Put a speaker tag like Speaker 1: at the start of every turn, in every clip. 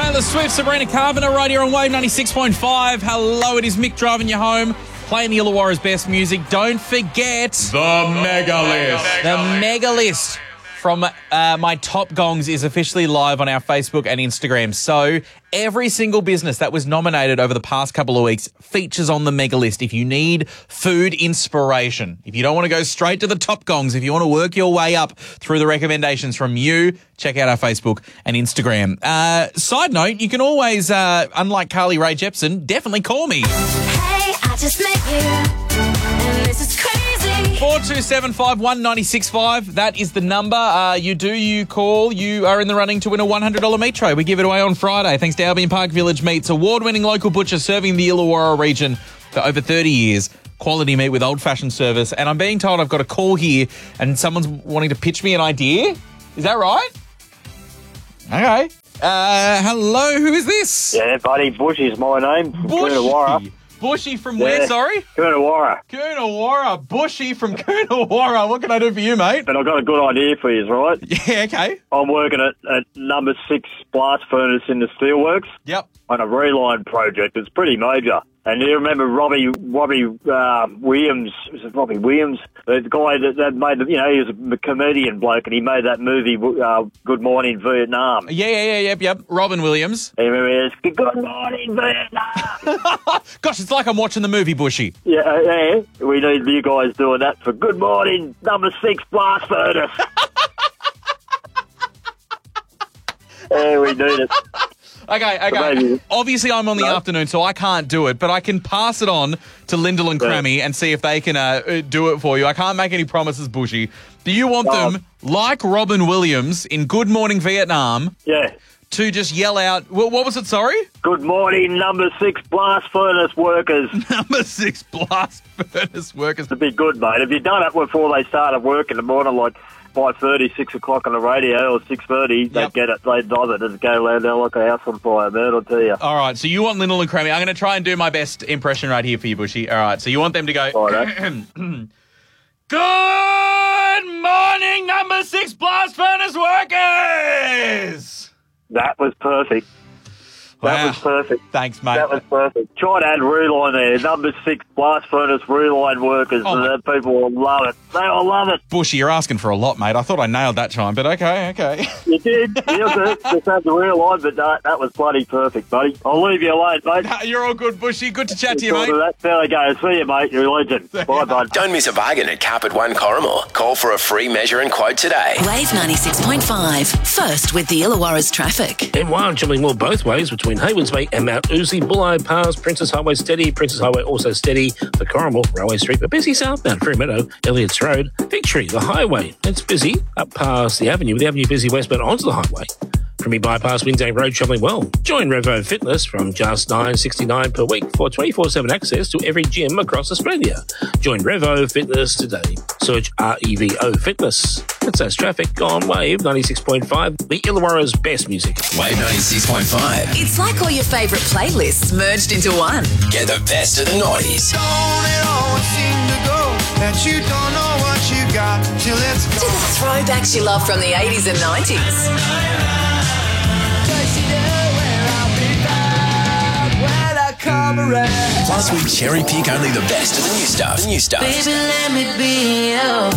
Speaker 1: Taylor Swift, Sabrina Carpenter right here on Wave 96.5. Hello, it is Mick driving you home, playing the Illawarra's best music. Don't forget
Speaker 2: The Mega List.
Speaker 1: the Mega List from my Top Gongs is officially live on our Facebook and Instagram. So every single business that was nominated over the past couple of weeks features on the Mega List. If you need food inspiration, if you don't want to go straight to the Top Gongs, if you want to work your way up through the recommendations from you, check out our Facebook and Instagram. Side note, you can always, unlike Carly Rae Jepsen, definitely call me.
Speaker 3: Hey, I just met you, and this is crazy.
Speaker 1: 4275196.5. That is the number. You call. You are in the running to win a $100 meat tray. We give it away on Friday. Thanks to Albion Park Village Meats, award-winning local butcher serving the Illawarra region for over 30 years. Quality meat with old-fashioned service. And I'm being told I've got a call here and someone's wanting to pitch me an idea. Is that right? Okay. Hello, who is this?
Speaker 4: Yeah, buddy, Bushy's my name.
Speaker 1: Bushy. Bushy from where, sorry?
Speaker 4: Coonawarra.
Speaker 1: Coonawarra. Bushy from Coonawarra. What can I do for you, mate?
Speaker 4: But I've got a good idea for you, right?
Speaker 1: Yeah, okay.
Speaker 4: I'm working at number 6 blast furnace in the steelworks
Speaker 1: Yep.
Speaker 4: on a reline project. It's pretty major. And you remember Robbie Williams? Was it Robbie Williams? The guy that made he was a comedian bloke and he made that movie, Good Morning Vietnam.
Speaker 1: Yep. Robin Williams.
Speaker 4: You remember this? Good Morning Vietnam.
Speaker 1: Gosh, it's like I'm watching the movie, Bushy.
Speaker 4: Yeah. We need you guys doing that for Good Morning number 6 blast furnace. Yeah, we need it.
Speaker 1: Okay. Obviously, I'm on the afternoon, so I can't do it, but I can pass it on to Lyndall and Crammy and see if they can do it for you. I can't make any promises, Bushy. Do you want them, like Robin Williams in Good Morning Vietnam, to just yell out, what was it, sorry?
Speaker 4: Good morning, number 6 blast furnace workers.
Speaker 1: Number 6 blast furnace workers.
Speaker 4: It'd be good, mate. If you'd done it before they started work in the morning, like 5:30, 6 o'clock on the radio, or 6:30, they'd get it. They'd love it. It'd go loud there like a house on fire, man, I'll tell you.
Speaker 1: All right, so you want Lyndall and Crammy. I'm going to try and do my best impression right here for you, Bushy. All right, so you want them to go... Good morning, number 6 blast furnace workers!
Speaker 4: That was perfect. That was perfect.
Speaker 1: Thanks, mate.
Speaker 4: That was perfect. Try to add reline there. Number 6 blast furnace reline workers. And people will love it. They will love it.
Speaker 1: Bushy, you're asking for a lot, mate. I thought I nailed that time, but okay.
Speaker 4: You did. You did. Just had the reline, but that was bloody perfect, buddy. I'll leave you alone, mate.
Speaker 1: You're all good, Bushy. Good to chat to you, mate.
Speaker 4: There we go. See you, mate. You're a legend. Bye, bud.
Speaker 5: Don't miss a bargain at Carpet One Corrimal. Call for a free measure and quote today.
Speaker 3: Wave 96.5. First with the Illawarra's traffic.
Speaker 6: M1 travelling more both ways between Hayward's Bay and Mount Uzi, Bulleye Pass, Princess Highway steady, Princess Highway also steady for Corrimal, Railway Street, but busy southbound, Fremantle, Elliots Road, Victory, the highway. It's busy up past the avenue, with the avenue busy westbound onto the highway. From me bypass Windsay Road travelling well. Join Revo Fitness from just $9.69 per week for 24/7 access to every gym across Australia. Join Revo Fitness today. Search REVO Fitness. That's us traffic on Wave 96.5, the Illawarra's best music.
Speaker 5: Wave 96.5.
Speaker 3: It's like all your favourite playlists merged into one.
Speaker 5: Get the best of the noughties.
Speaker 7: Don't it always seem to go that you don't know what you got till it's
Speaker 3: To
Speaker 7: gone.
Speaker 3: the throwbacks you love from the 80s and 90s.
Speaker 5: Plus, we cherry pick only the best of the new stuff.
Speaker 3: Baby, let me be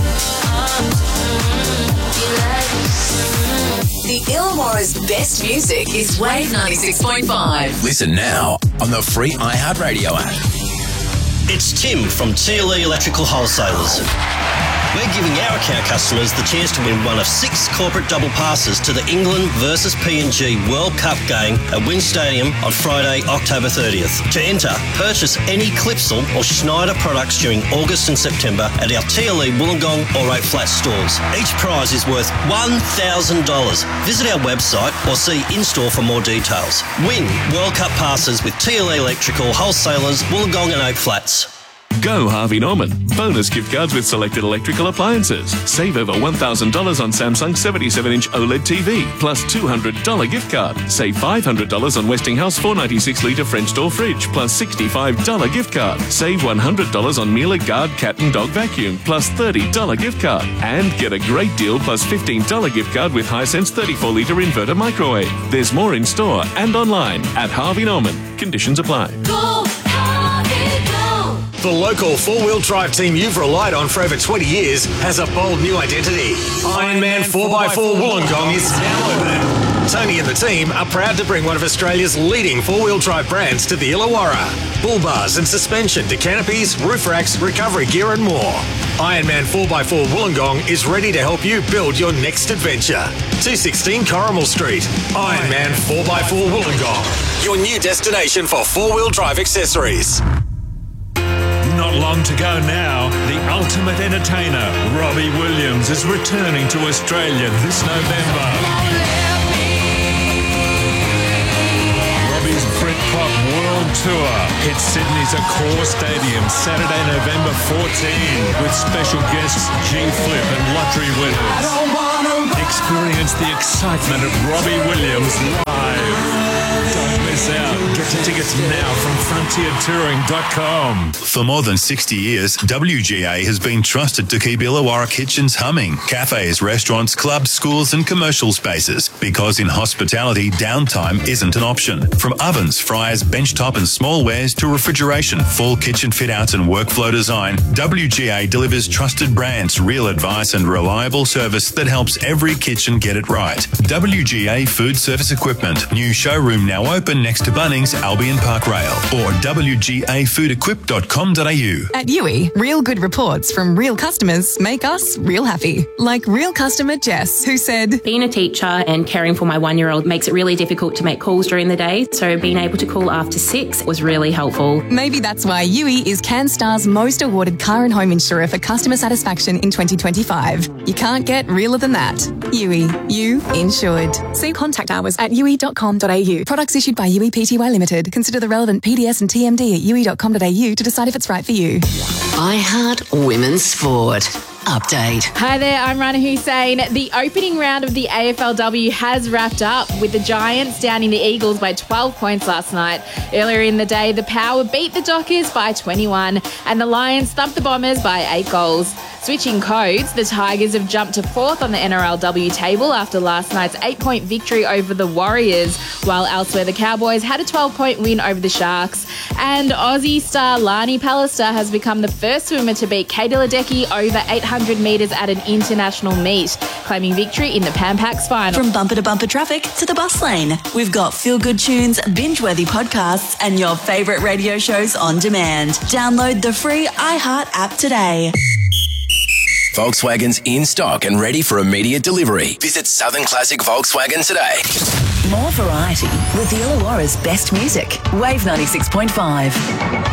Speaker 3: The Illawarra's best music is Wave 96.5.
Speaker 5: Listen now on the free iHeartRadio app.
Speaker 8: It's Tim from TLE Electrical Wholesalers. We're giving our account customers the chance to win one of 6 corporate double passes to the England versus PNG World Cup game at Wynn Stadium on Friday, October 30th. To enter, purchase any Clipsal or Schneider products during August and September at our TLE Wollongong or 8 Flat stores. Each prize is worth $1,000. Visit our website or see in-store for more details. Win World Cup passes with TLE Electrical Wholesalers, Wollongong and 8 Flats.
Speaker 9: Go Harvey Norman. Bonus gift cards with selected electrical appliances. Save over $1,000 on Samsung 77-inch OLED TV, plus $200 gift card. Save $500 on Westinghouse 496-litre French door fridge, plus $65 gift card. Save $100 on Miele Guard cat and dog vacuum, plus $30 gift card. And get a great deal plus $15 gift card with Hisense 34-litre inverter microwave. There's more in store and online at Harvey Norman. Conditions apply.
Speaker 3: Go, Harvey, go.
Speaker 10: The local four-wheel drive team you've relied on for over 20 years has a bold new identity. Ironman 4x4 Wollongong is now open. Tony and the team are proud to bring one of Australia's leading four-wheel drive brands to the Illawarra. Bull bars and suspension to canopies, roof racks, recovery gear and more. Ironman 4x4 Wollongong is ready to help you build your next adventure. 216 Corrimal Street. Ironman 4x4 Wollongong. Your new destination for four-wheel drive accessories.
Speaker 2: Not long to go now. The ultimate entertainer, Robbie Williams, is returning to Australia this November. Robbie's Britpop World Tour hits Sydney's Accor Stadium Saturday, November 14 with special guests G-Flip and lottery winners. Experience the excitement of Robbie Williams live. Don't miss out. Get your tickets now from frontiertouring.com.
Speaker 11: For more than 60 years, WGA has been trusted to keep Illawarra kitchens humming. Cafes, restaurants, clubs, schools and commercial spaces. Because in hospitality, downtime isn't an option. From ovens, fryers, benchtop and small wares to refrigeration, full kitchen fit-outs and workflow design, WGA delivers trusted brands, real advice and reliable service that helps every kitchen get it right. WGA Food Service Equipment. New showroom now open next to Bunnings, Albion Park Rail, or wgafoodequip.com.au.
Speaker 12: At Yui, real good reports from real customers make us real happy. Like real customer Jess, who said,
Speaker 13: being a teacher and caring for my 1-year-old makes it really difficult to make calls during the day, so being able to call after 6 was really helpful.
Speaker 12: Maybe that's why Yui is CanStar's most awarded car and home insurer for customer satisfaction in 2025. You can't get realer than that. Yui, you insured. See contact hours at yui.com.au. Products issued by Yui Pty Limited. Consider the relevant PDS and TMD at yui.com.au to decide if it's right for you.
Speaker 3: iHeart Women's Sport. Update.
Speaker 14: Hi there, I'm Rana Hussein. The opening round of the AFLW has wrapped up with the Giants downing the Eagles by 12 points last night. Earlier in the day, the Power beat the Dockers by 21 and the Lions thumped the Bombers by 8 goals. Switching codes, the Tigers have jumped to 4th on the NRLW table after last night's 8-point victory over the Warriors, while elsewhere the Cowboys had a 12-point win over the Sharks. And Aussie star Lani Pallister has become the first swimmer to beat Katie Ledecky over 800 metres at an international meet, claiming victory in the Pan Pacs final.
Speaker 15: From bumper to bumper traffic to the bus lane, we've got feel-good tunes, binge-worthy podcasts and your favourite radio shows on demand. Download the free iHeart app today.
Speaker 5: Volkswagen's in stock and ready for immediate delivery. Visit Southern Classic Volkswagen today.
Speaker 3: More variety with the Illawarra's best music. Wave 96.5.